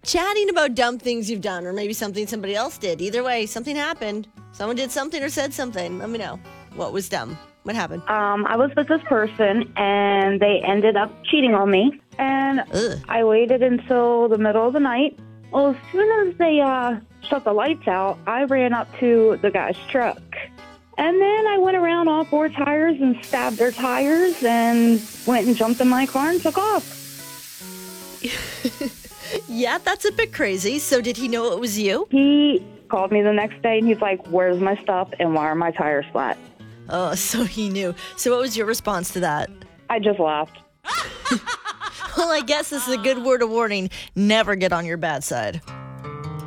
chatting about dumb things you've done or maybe something somebody else did. Either way, something happened. Someone did something or said something. Let me know. What was dumb? What happened? I was with this person, and they ended up cheating on me. And I waited until the middle of the night. Well, as soon as they shut the lights out, I ran up to the guy's truck. And then I went around all four tires and stabbed their tires and went and jumped in my car and took off. Yeah, that's a bit crazy. So did he know it was you? He called me the next day, and he's like, "Where's my stuff and why are my tires flat?" Oh, so he knew. So what was your response to that? I just laughed. Well, I guess this is a good word of warning. Never get on your bad side.